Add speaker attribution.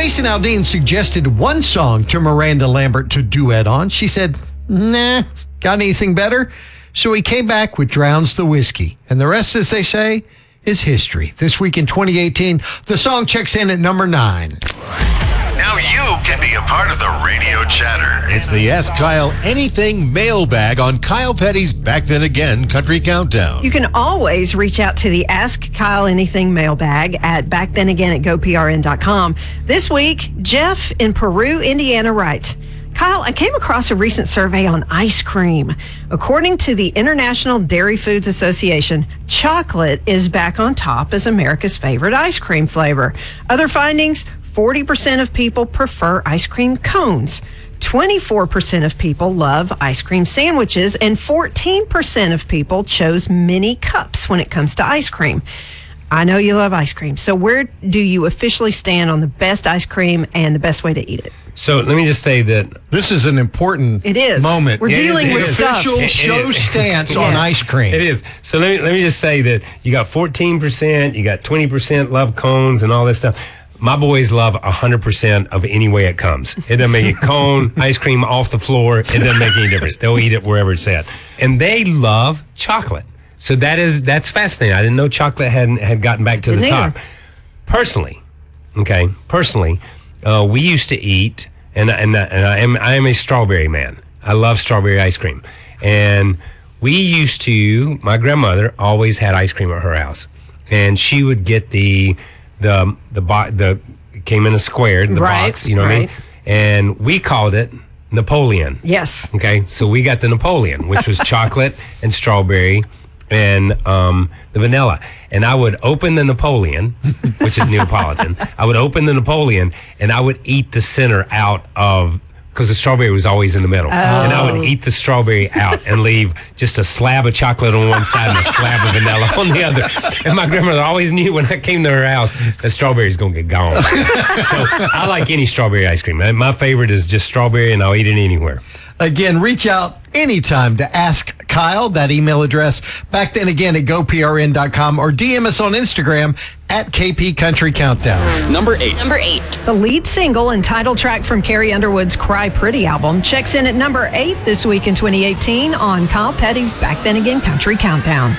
Speaker 1: Jason Aldean suggested one song to Miranda Lambert to duet on. She said, nah, got anything better? So he came back with Drowns the Whiskey. And the rest, as they say, is history. This week in 2018, the song checks in at number 9.
Speaker 2: Now you can be a part of the radio chatter. It's the Ask Kyle Anything mailbag on Kyle Petty's Back Then Again Country Countdown.
Speaker 3: You can always reach out to the Ask Kyle Anything mailbag at backthenagain@goprn.com. This week, Jeff in Peru, Indiana writes, Kyle, I came across a recent survey on ice cream. According to the International Dairy Foods Association, chocolate is back on top as America's favorite ice cream flavor. Other findings, 40% of people prefer ice cream cones. 24% of people love ice cream sandwiches, and 14% of people chose mini cups when it comes to ice cream. I know you love ice cream. So where do you officially stand on the best ice cream and the best way to eat it?
Speaker 4: So let me just say that
Speaker 1: this is an important moment.
Speaker 3: We're dealing with stuff.
Speaker 1: Official show stance on ice cream.
Speaker 4: It is. So let me just say that you got 14%, you got 20% love cones and all this stuff. My boys love 100% of any way it comes. It doesn't make it cone, ice cream off the floor. It doesn't make any difference. They'll eat it wherever it's at. And they love chocolate. So that's fascinating. I didn't know chocolate had gotten back to the top. Personally, we used to eat, and I am a strawberry man. I love strawberry ice cream. And we used to, my grandmother always had ice cream at her house. And she would get the came in a square, the box, you know what I mean? And we called it Napoleon.
Speaker 3: Yes.
Speaker 4: Okay, so we got the Napoleon, which was chocolate and strawberry and the vanilla. And I would open the Napoleon, which is Neapolitan. I would open the Napoleon and I would eat the center out of, because the strawberry was always in the middle. And I would eat the strawberry out and leave just a slab of chocolate on one side and a slab of vanilla on the other. And my grandmother always knew when I came to her house, that strawberry's going to get gone. So I like any strawberry ice cream. My favorite is just strawberry, and I'll eat it anywhere.
Speaker 1: Again, reach out anytime to Ask Kyle. That email address, back then again at goprn.com, or DM us on Instagram at KP Country Countdown.
Speaker 5: Number 8.
Speaker 3: The lead single and title track from Carrie Underwood's Cry Pretty album checks in at number 8 this week in 2018 on Kyle Petty's Back Then Again Country Countdown.